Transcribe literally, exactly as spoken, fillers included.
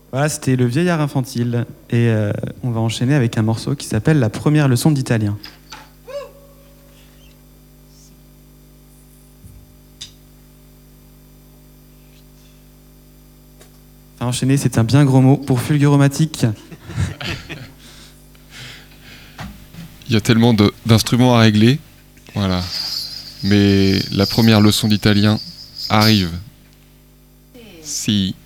Voilà, c'était Le Vieillard infantile. Et euh, on va enchaîner avec un morceau qui s'appelle La première leçon d'italien. Enfin, enchaîner, c'est un bien gros mot pour fulguromatique. Il y a tellement de, d'instruments à régler. Voilà. Mais la première leçon d'italien arrive. Si.